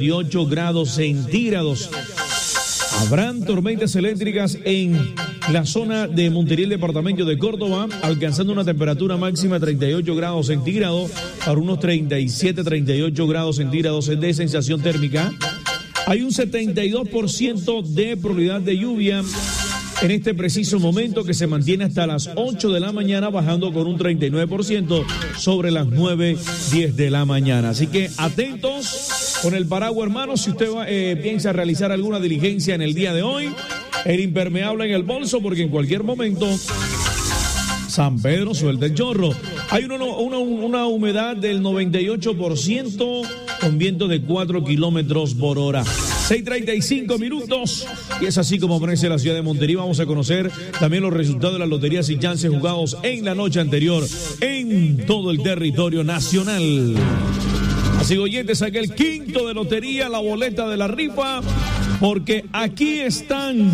28 grados centígrados. Habrán tormentas eléctricas en la zona de Montería, el departamento de Córdoba, alcanzando una temperatura máxima de 38 grados centígrados para unos 37, 38 grados centígrados de sensación térmica. Hay un 72% de probabilidad de lluvia en este preciso momento, que se mantiene hasta las 8 de la mañana, bajando con un 39% sobre las 9:10 de la mañana. Así que atentos con el paraguas, hermanos, si usted piensa realizar alguna diligencia en el día de hoy, el impermeable en el bolso, porque en cualquier momento San Pedro suelta el chorro. Hay una humedad del 98% con viento de 4 kilómetros por hora. 6:35 minutos, y es así como amanece la ciudad de Montería. Vamos a conocer también los resultados de las loterías y chances jugados en la noche anterior en todo el territorio nacional. Así que, oyentes, saqué el quinto de lotería, la boleta de la rifa, porque aquí están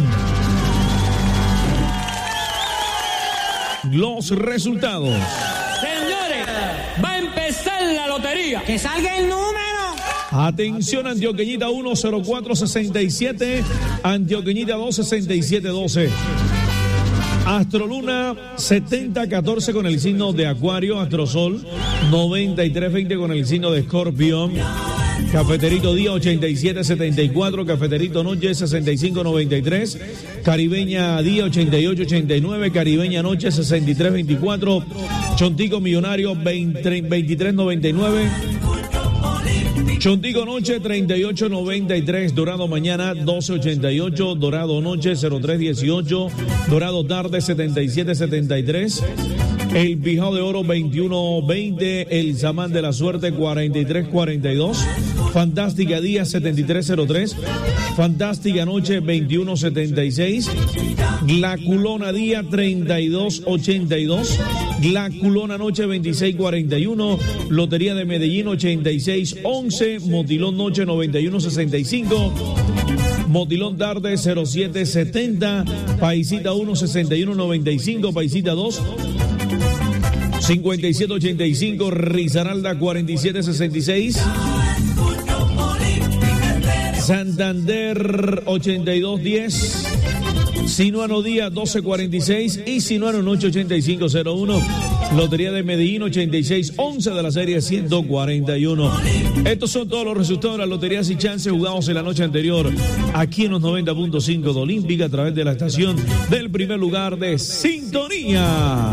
los resultados. Señores, va a empezar la lotería. ¡Que salga el número! Atención, Antioqueñita 10467, Antioqueñita 26712. Astroluna 7014 con el signo de Acuario, Astrosol 9320 con el signo de Escorpión. Cafeterito Día 8774, Cafeterito Noche 6593, Caribeña Día 8889, Caribeña Noche 6324, Chontico Millonario 2399, Chontico Noche 3893, Dorado Mañana 1288, Dorado Noche 0318, Dorado Tarde 7773, El Bijao de Oro 2120, El Samán de la Suerte 4342, Fantástica Día 7303, Fantástica Noche 2176, Glaculona Día 3282, Glaculona Noche 2641, Lotería de Medellín 8611, Motilón Noche 9165, Motilón Tarde 0770, Paisita 1 6195, Paisita 2 5785, Risaralda 4766, Santander 8210, Sinuano Día 1246 y Sinuano Noche 8501. Lotería de Medellín 8611 de la serie 141. Estos son todos los resultados de las loterías y chances jugados en la noche anterior aquí en los 90.5 de Olímpica, a través de la estación del primer lugar de sintonía.